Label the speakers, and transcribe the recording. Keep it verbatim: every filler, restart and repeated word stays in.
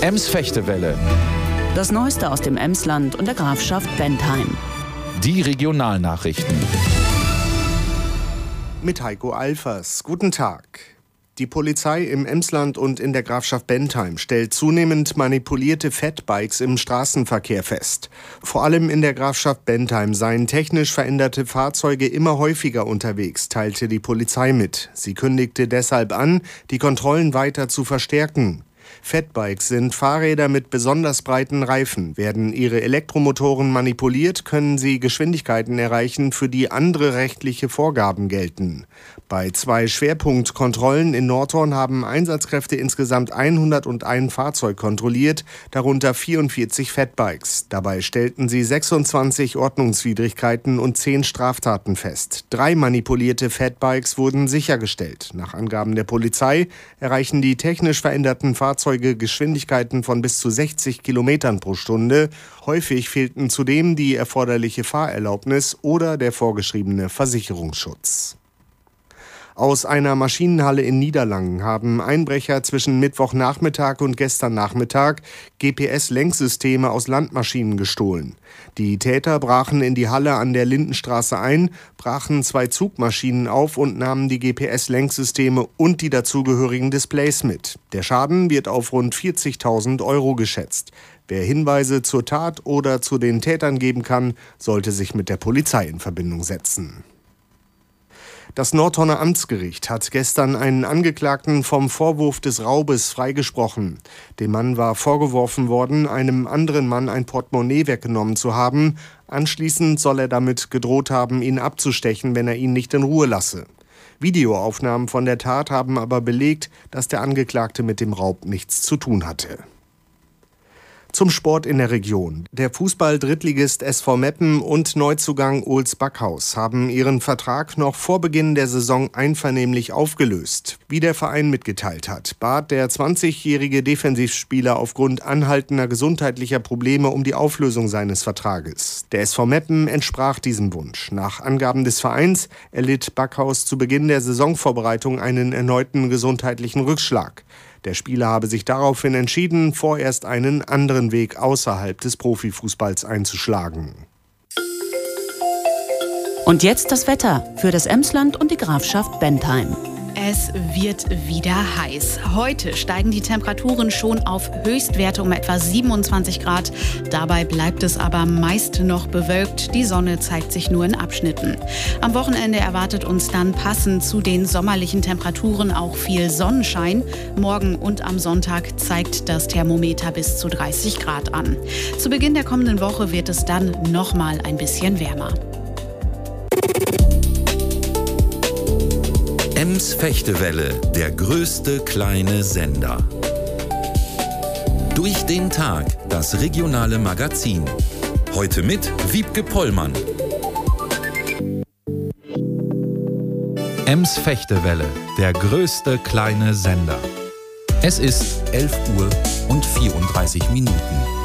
Speaker 1: Ems Fechtewelle.
Speaker 2: Das Neueste aus dem Emsland und der Grafschaft Bentheim.
Speaker 1: Die Regionalnachrichten.
Speaker 3: Mit Heiko Alfers. Guten Tag. Die Polizei im Emsland und in der Grafschaft Bentheim stellt zunehmend manipulierte Fatbikes im Straßenverkehr fest. Vor allem in der Grafschaft Bentheim seien technisch veränderte Fahrzeuge immer häufiger unterwegs, teilte die Polizei mit. Sie kündigte deshalb an, die Kontrollen weiter zu verstärken. Fatbikes sind Fahrräder mit besonders breiten Reifen. Werden ihre Elektromotoren manipuliert, können sie Geschwindigkeiten erreichen, für die andere rechtliche Vorgaben gelten. Bei zwei Schwerpunktkontrollen in Nordhorn haben Einsatzkräfte insgesamt hunderteins Fahrzeug kontrolliert, darunter vierundvierzig Fatbikes. Dabei stellten sie sechsundzwanzig Ordnungswidrigkeiten und zehn Straftaten fest. Drei manipulierte Fatbikes wurden sichergestellt. Nach Angaben der Polizei erreichen die technisch veränderten Fahrzeuge Geschwindigkeiten von bis zu sechzig Kilometern pro Stunde. Häufig fehlten zudem die erforderliche Fahrerlaubnis oder der vorgeschriebene Versicherungsschutz. Aus einer Maschinenhalle in Niederlangen haben Einbrecher zwischen Mittwochnachmittag und gestern Nachmittag G P S-Lenksysteme aus Landmaschinen gestohlen. Die Täter brachen in die Halle an der Lindenstraße ein, brachen zwei Zugmaschinen auf und nahmen die G P S-Lenksysteme und die dazugehörigen Displays mit. Der Schaden wird auf rund vierzigtausend Euro geschätzt. Wer Hinweise zur Tat oder zu den Tätern geben kann, sollte sich mit der Polizei in Verbindung setzen. Das Nordhorner Amtsgericht hat gestern einen Angeklagten vom Vorwurf des Raubes freigesprochen. Dem Mann war vorgeworfen worden, einem anderen Mann ein Portemonnaie weggenommen zu haben. Anschließend soll er damit gedroht haben, ihn abzustechen, wenn er ihn nicht in Ruhe lasse. Videoaufnahmen von der Tat haben aber belegt, dass der Angeklagte mit dem Raub nichts zu tun hatte. Zum Sport in der Region. Der Fußball-Drittligist S V Meppen und Neuzugang Ols Backhaus haben ihren Vertrag noch vor Beginn der Saison einvernehmlich aufgelöst. Wie der Verein mitgeteilt hat, bat der zwanzigjährige Defensivspieler aufgrund anhaltender gesundheitlicher Probleme um die Auflösung seines Vertrages. Der S V Meppen entsprach diesem Wunsch. Nach Angaben des Vereins erlitt Backhaus zu Beginn der Saisonvorbereitung einen erneuten gesundheitlichen Rückschlag. Der Spieler habe sich daraufhin entschieden, vorerst einen anderen Weg außerhalb des Profifußballs einzuschlagen.
Speaker 2: Und jetzt das Wetter für das Emsland und die Grafschaft Bentheim.
Speaker 4: Es wird wieder heiß. Heute steigen die Temperaturen schon auf Höchstwerte um etwa siebenundzwanzig Grad. Dabei bleibt es aber meist noch bewölkt. Die Sonne zeigt sich nur in Abschnitten. Am Wochenende erwartet uns dann passend zu den sommerlichen Temperaturen auch viel Sonnenschein. Morgen und am Sonntag zeigt das Thermometer bis zu dreißig Grad an. Zu Beginn der kommenden Woche wird es dann noch mal ein bisschen wärmer.
Speaker 5: Ems Fechtewelle, der größte kleine Sender. Durch den Tag, das regionale Magazin. Heute mit Wiebke Pollmann.
Speaker 1: Ems Fechtewelle, der größte kleine Sender. Es ist elf Uhr und vierunddreißig Minuten.